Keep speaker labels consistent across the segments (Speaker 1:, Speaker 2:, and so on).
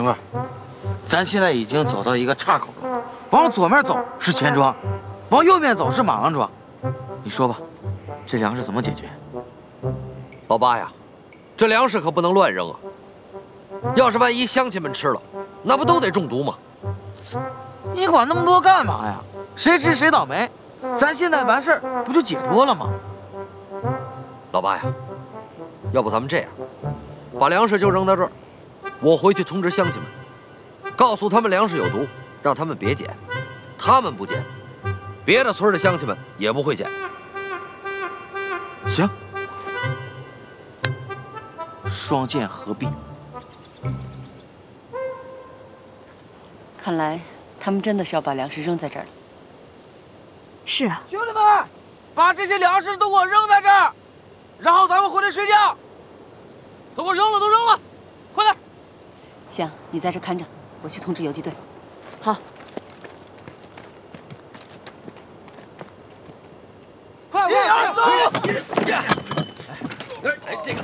Speaker 1: 哥，咱现在已经走到一个岔口了，往左面走是钱庄，往右面走是马郎庄。你说吧，这粮食怎么解决？
Speaker 2: 老八呀，这粮食可不能乱扔啊！要是万一乡亲们吃了，那不都得中毒吗？
Speaker 1: 你管那么多干嘛呀？谁吃谁倒霉，咱现在完事儿不就解脱了吗？
Speaker 2: 老八呀，要不咱们这样，把粮食就扔到这儿，我回去通知乡亲们，告诉他们粮食有毒，让他们别捡。他们不捡，别的村的乡亲们也不会捡。
Speaker 1: 行，双剑合璧。
Speaker 3: 看来他们真的是要把粮食扔在这儿了。
Speaker 4: 是啊，
Speaker 1: 兄弟们，把这些粮食都给我扔在这儿，然后咱们回来睡觉。
Speaker 2: 都给我扔了，都扔了，快点！
Speaker 3: 行，你在这看着，我去通知游击队。
Speaker 4: 好。
Speaker 1: 快，走！
Speaker 2: 哎，这个，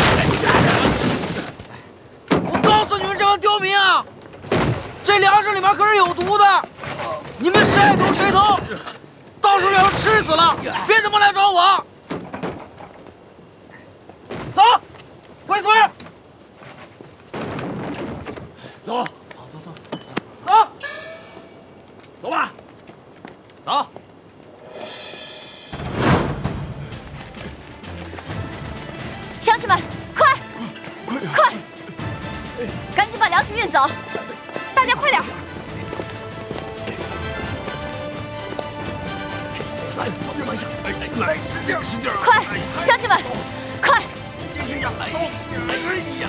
Speaker 1: 我告诉你们这帮刁民啊，这粮食里面可是有毒的，你们谁爱投谁投，到时候要是吃死了，别他妈来找我。走，回村。
Speaker 5: 走，
Speaker 1: 走，
Speaker 5: 走吧，
Speaker 2: 走。
Speaker 4: 乡亲们，快，赶紧把粮食运走！大家快点！
Speaker 5: 来，往慢下，来，使劲，使劲！
Speaker 4: 快，乡亲们，快！
Speaker 5: 坚持一下，走！哎呀！